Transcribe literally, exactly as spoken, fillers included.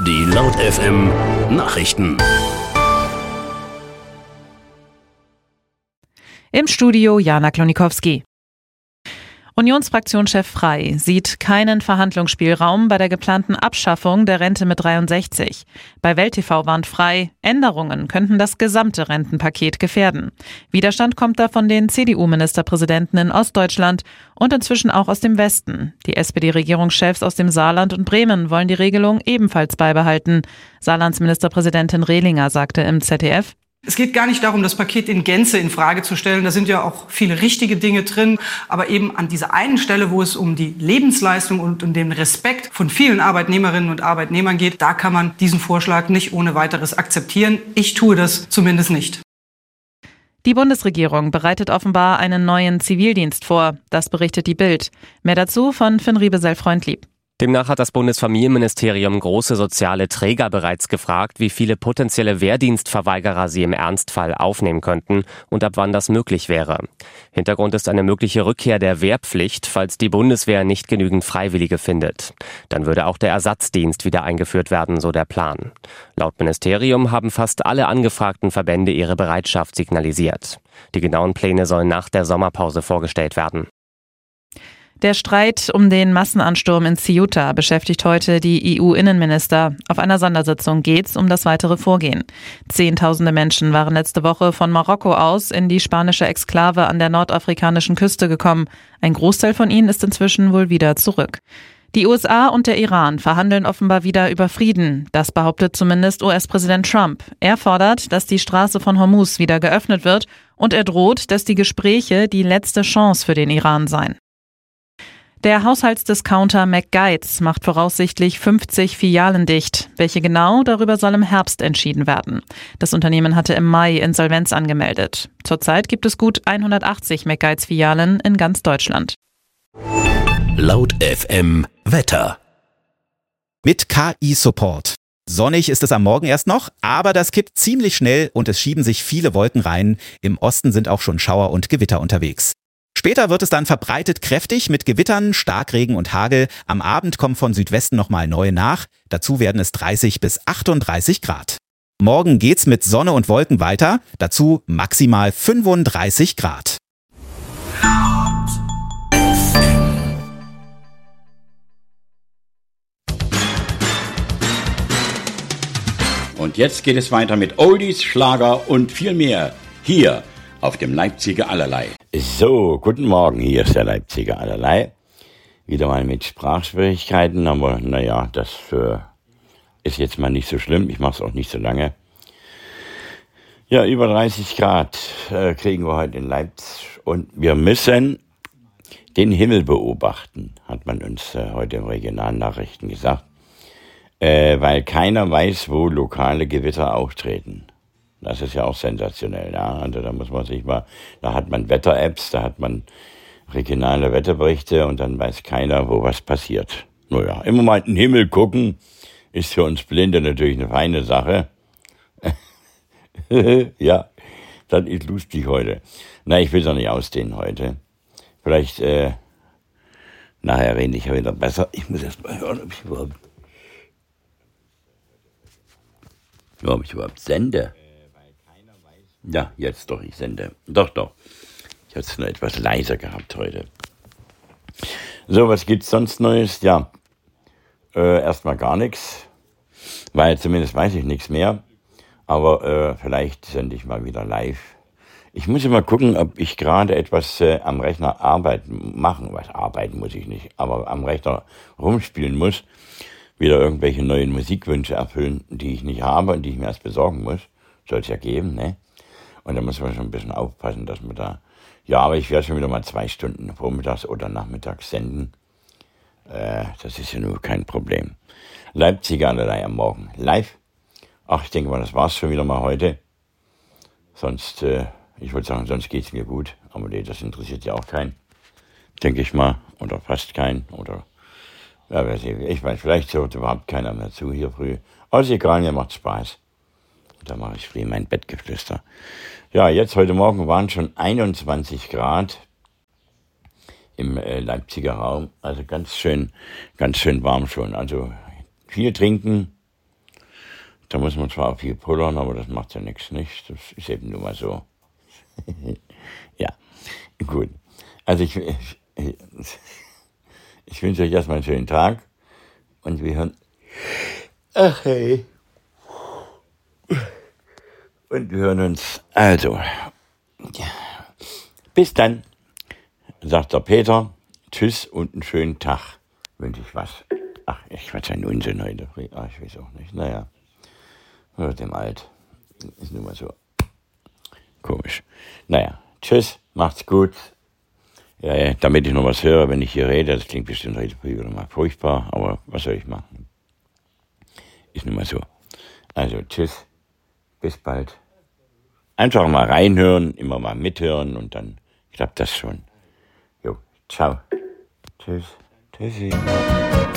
Die Laut F M Nachrichten. Im Studio Jana Klonikowski. Unionsfraktionschef Frey sieht keinen Verhandlungsspielraum bei der geplanten Abschaffung der Rente mit dreiundsechzig. Bei Welt T V warnt Frey, Änderungen könnten das gesamte Rentenpaket gefährden. Widerstand kommt da von den C D U-Ministerpräsidenten in Ostdeutschland und inzwischen auch aus dem Westen. Die S P D-Regierungschefs aus dem Saarland und Bremen wollen die Regelung ebenfalls beibehalten. Saarlands Ministerpräsidentin Rehlinger sagte im Z D F: Es geht gar nicht darum, das Paket in Gänze in Frage zu stellen. Da sind ja auch viele richtige Dinge drin. Aber eben an dieser einen Stelle, wo es um die Lebensleistung und um den Respekt von vielen Arbeitnehmerinnen und Arbeitnehmern geht, da kann man diesen Vorschlag nicht ohne weiteres akzeptieren. Ich tue das zumindest nicht. Die Bundesregierung bereitet offenbar einen neuen Zivildienst vor. Das berichtet die Bild. Mehr dazu von Finn Riebesell-Freundlieb. Demnach hat das Bundesfamilienministerium große soziale Träger bereits gefragt, wie viele potenzielle Wehrdienstverweigerer sie im Ernstfall aufnehmen könnten und ab wann das möglich wäre. Hintergrund ist eine mögliche Rückkehr der Wehrpflicht, falls die Bundeswehr nicht genügend Freiwillige findet. Dann würde auch der Ersatzdienst wieder eingeführt werden, so der Plan. Laut Ministerium haben fast alle angefragten Verbände ihre Bereitschaft signalisiert. Die genauen Pläne sollen nach der Sommerpause vorgestellt werden. Der Streit um den Massenansturm in Ceuta beschäftigt heute die E U-Innenminister. Auf einer Sondersitzung geht's um das weitere Vorgehen. Zehntausende Menschen waren letzte Woche von Marokko aus in die spanische Exklave an der nordafrikanischen Küste gekommen. Ein Großteil von ihnen ist inzwischen wohl wieder zurück. Die U S A und der Iran verhandeln offenbar wieder über Frieden. Das behauptet zumindest U S-Präsident Trump. Er fordert, dass die Straße von Hormuz wieder geöffnet wird und er droht, dass die Gespräche die letzte Chance für den Iran seien. Der Haushaltsdiscounter McGuides macht voraussichtlich fünfzig Filialen dicht. Welche genau, darüber soll im Herbst entschieden werden. Das Unternehmen hatte im Mai Insolvenz angemeldet. Zurzeit gibt es gut hundertachtzig McGuides-Filialen in ganz Deutschland. Laut F M Wetter. Mit K I-Support. Sonnig ist es am Morgen erst noch, aber das kippt ziemlich schnell und es schieben sich viele Wolken rein. Im Osten sind auch schon Schauer und Gewitter unterwegs. Später wird es dann verbreitet kräftig mit Gewittern, Starkregen und Hagel. Am Abend kommen von Südwesten nochmal neue nach. Dazu werden es dreißig bis achtunddreißig Grad. Morgen geht's mit Sonne und Wolken weiter. Dazu maximal fünfunddreißig Grad. Und jetzt geht es weiter mit Oldies, Schlager und viel mehr. Hier auf dem Leipziger Allerlei. So, guten Morgen, hier ist der Leipziger Allerlei. Wieder mal mit Sprachschwierigkeiten, aber naja, das äh, ist jetzt mal nicht so schlimm. Ich mache es auch nicht so lange. Ja, über dreißig Grad äh, kriegen wir heute in Leipzig und wir müssen den Himmel beobachten, hat man uns äh, heute im Regionalnachrichten gesagt, äh, weil keiner weiß, wo lokale Gewitter auftreten. Das ist ja auch sensationell, ja. Also da muss man sich mal, da hat man Wetter-Apps, da hat man regionale Wetterberichte und dann weiß keiner, wo was passiert. Naja, immer mal in den Himmel gucken, ist für uns Blinde natürlich eine feine Sache. Ja, das ist lustig heute. Na, ich will es auch nicht ausdehnen heute. Vielleicht, äh, nachher rede ich ja wieder besser. Ich muss erst mal hören, ob ich überhaupt, ob ich überhaupt sende. Ja, jetzt doch, ich sende. Doch, doch. Ich habe es nur etwas leiser gehabt heute. So, was gibt's sonst Neues? Ja, äh, erstmal gar nichts, weil zumindest weiß ich nichts mehr. Aber äh, vielleicht sende ich mal wieder live. Ich muss immer gucken, ob ich gerade etwas äh, am Rechner arbeiten, machen, was arbeiten muss ich nicht, aber am Rechner rumspielen muss, wieder irgendwelche neuen Musikwünsche erfüllen, die ich nicht habe und die ich mir erst besorgen muss. Soll es ja geben, ne? Und da muss man schon ein bisschen aufpassen, dass man da, ja, aber ich werde schon wieder mal zwei Stunden vormittags oder nachmittags senden. Äh, das ist ja nur kein Problem. Leipziger Allerlei am Morgen live. Ach, ich denke mal, das war's schon wieder mal heute. Sonst, äh, ich würde sagen, sonst geht's mir gut. Aber nee, das interessiert ja auch keinen. Denke ich mal. Oder fast keinen. Oder, ja, weiß ich, ich weiß, vielleicht hört überhaupt keiner mehr zu hier früh. Aber ist egal, mir macht Spaß. Da mache ich früh mein Bettgeflüster. Ja, jetzt heute Morgen waren schon einundzwanzig Grad im äh, Leipziger Raum. Also ganz schön, ganz schön warm schon. Also viel trinken, Da muss man zwar viel pullern, aber das macht ja nichts nicht. Das ist eben nur mal so. Ja, gut. Also ich, ich, ich wünsche euch erstmal einen schönen Tag und wir hören. Ach hey. Und wir hören uns. Also, ja. Bis dann, sagt der Peter. Tschüss und einen schönen Tag. Wünsche ich was. Ach, ich quatsch einen Unsinn heute. Ach, ich weiß auch nicht. Naja. Oder dem Alt. Ist nun mal so komisch. Naja, tschüss, macht's gut. Ja, ja, damit ich noch was höre, wenn ich hier rede, das klingt bestimmt heute wieder mal furchtbar, aber was soll ich machen? Ist nun mal so. Also, tschüss, bis bald. Einfach mal reinhören, immer mal mithören und dann klappt das schon. Jo, ciao. Tschüss. Tschüssi.